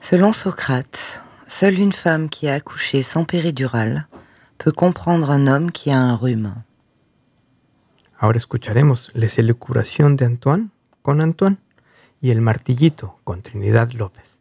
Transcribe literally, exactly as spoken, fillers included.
Selon Socrate, seule une femme qui a accouché sans péridurale peut comprendre un homme qui a un rhume. Ahora escucharemos Les élucubrations d'Antoine con Antoine y El martillito con Trinidad López.